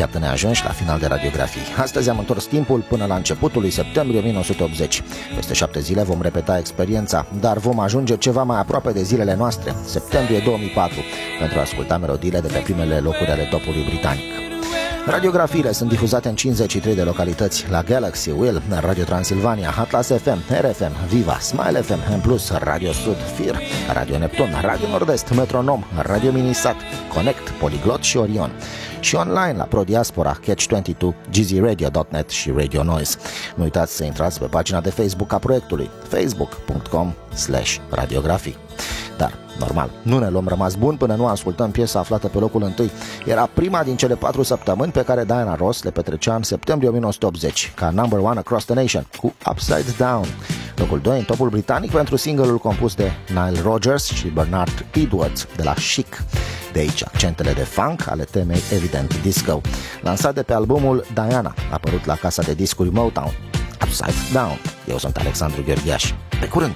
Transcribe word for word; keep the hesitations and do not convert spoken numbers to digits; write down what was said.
Iată ne ajungi la final de radiografii. Astăzi am întors timpul până la începutul lui septembrie o mie nouă sute optzeci. Peste șapte zile vom repeta experiența, dar vom ajunge ceva mai aproape de zilele noastre, septembrie două mii patru, pentru a asculta melodiile de pe primele locuri ale topului britanic. Radiografiile sunt difuzate în cincizeci și trei de localități, la Galaxy, Will, Radio Transilvania, Atlas F M, R F M, Viva, Smile F M, M plus, Radio Sud, Fir, Radio Neptun, Radio Nord-Est, Metronom, Radio Minisat, Connect, Polyglot și Orion. Și online la Pro Diaspora, Catch douăzeci și doi, G Z radio punct net și Radio Noise. Nu uitați să intrați pe pagina de Facebook a proiectului, facebook punct com slash radiografii. Dar, normal, nu ne luăm rămas bun până nu ascultăm piesa aflată pe locul întâi. Era prima din cele patru săptămâni pe care Diana Ross le petrecea în septembrie o mie nouă sute optzeci, ca number one across the nation, cu Upside Down. Locul doi în topul britanic pentru single-ul compus de Nile Rodgers și Bernard Edwards de la Chic. De aici accentele de funk ale temei Evident Disco. Lansat de pe albumul Diana, apărut la casa de discuri Motown. Upside Down. Eu sunt Alexandru Gheorghiaș. Pe curând!